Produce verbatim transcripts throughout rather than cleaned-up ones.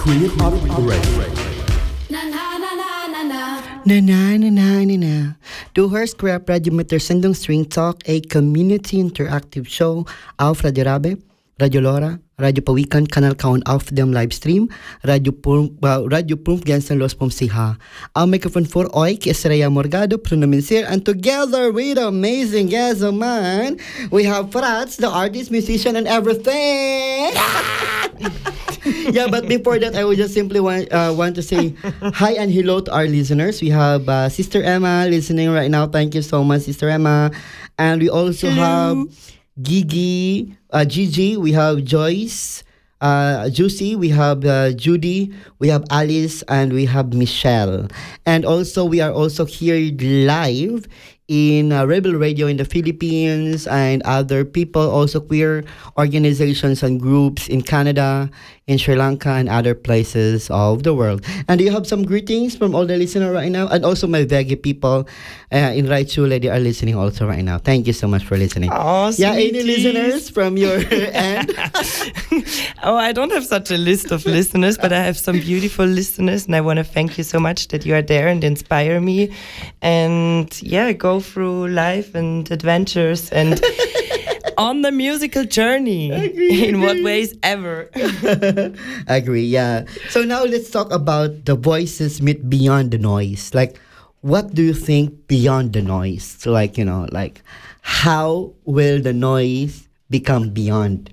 Create Up Radio. Na na na na na na. Na na na na na na. Du hörst Grab Radio mit der Sendung String Talk, a community interactive show auf Radio Rabe, Radio Lora, Radio Pawikan, Kanal Kaon auf dem Livestream, Radio Pump, uh, Radio Pump Gansen Los Pomsiha. Ang microphone for euch is Rhea Morgado, pronomincer, and together with amazing guests of mine, we have Prats, the artist, musician, and everything. Yeah, but before that, I would just simply want uh, want to say hi and hello to our listeners. We have uh, Sister Emma listening right now. Thank you so much, Sister Emma. And we also hello. have Gigi, uh, Gigi. We have Joyce, uh, Juicy. We have uh, Judy. We have Alice, and we have Michelle. And also, we are also here live in uh, Rebel Radio in the Philippines and other people, also queer organizations and groups in Canada, in Sri Lanka, and other places of the world. And do you have some greetings from all the listeners right now? And also my Veggie people uh, in Raichule, they are listening also right now. Thank you so much for listening. Oh, yeah, any listeners from your end? Oh, I don't have such a list of listeners, but I have some beautiful listeners, and I want to thank you so much that you are there and inspire me. And yeah, go through life and adventures and on the musical journey agree, in agree. what ways ever. Agree, yeah. So now let's talk about the voices meet beyond the noise. Like, what do you think beyond the noise? So like, you know, like, how will the noise become beyond?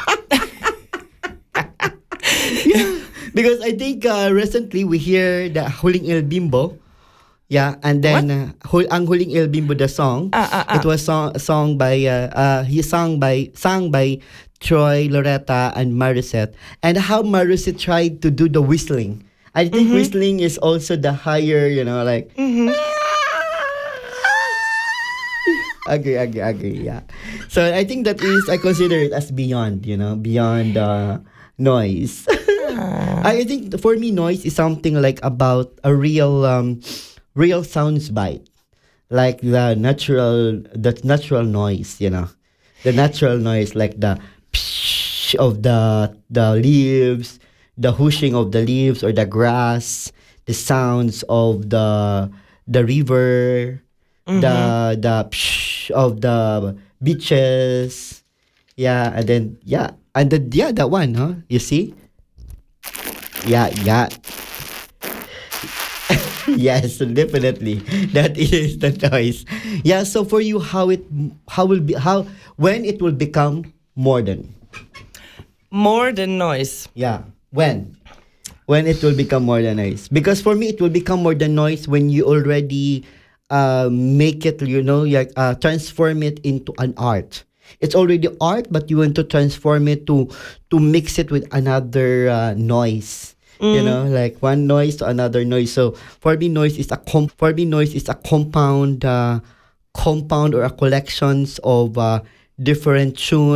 Yeah, because I think uh, recently we hear the Huling El Bimbo. Yeah, and then uh, Hul- Ang Huling El Bimbo, the song. Ah, ah, ah. It was song song by uh, uh he sung by sung by Troy, Loretta, and Marisette. And how Marisette tried to do the whistling. I think Mm-hmm. whistling is also the higher, you know, like. Mm-hmm. agree, agree, agree. Yeah. So I think that is I consider it as beyond, you know, beyond uh, noise. I think for me, noise is something like about a real. Um, real sounds bite, like the natural the natural noise, you know, the natural noise, like the psh of the the leaves, the whooshing of the leaves or the grass, the sounds of the the river, Mm-hmm. the the psh of the beaches, yeah, and then yeah, and then yeah, that one, huh? You see, yeah, yeah. Yes, definitely. That is the noise. Yeah. So for you, how it how will be how when it will become modern? More than noise. Yeah. When? When it will become more than noise? Because for me, it will become more than noise when you already uh, make it. You know, like uh, transform it into an art. It's already art, but you want to transform it to to mix it with another uh, noise. You know, like one noise to another noise. So for me, noise is a com- for me noise is a compound, uh, compound or a collections of uh, different tunes.